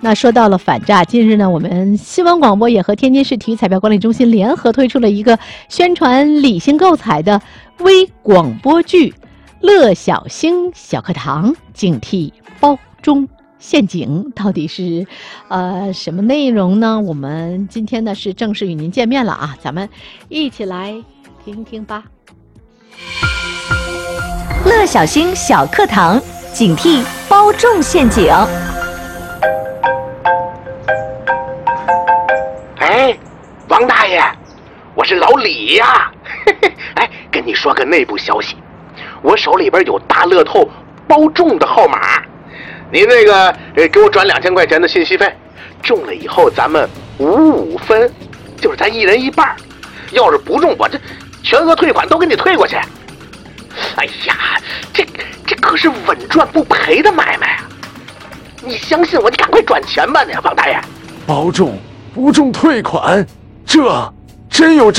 那说到了反诈，近日呢，我们新闻广播也和天津市体育彩票管理中心联合推出了一个宣传理性购彩的微广播剧《乐小星小课堂》，警惕包中陷阱，到底是什么内容呢？我们今天呢是正式与您见面了啊，咱们一起来听听吧。 乐小星小课堂，警惕包中陷阱。 哎，王大爷，我是老李呀。哎，跟你说个内部消息，我手里边有大乐透包中的号码，您那个给我转2000块钱的信息费，中了以后咱们5-5分，就是咱一人一半。要是不中，我这全额退款都给你退过去。哎呀，这可是稳赚不赔的买卖啊！你相信我，你赶快转钱吧，王大爷。 包中不中退款，这真有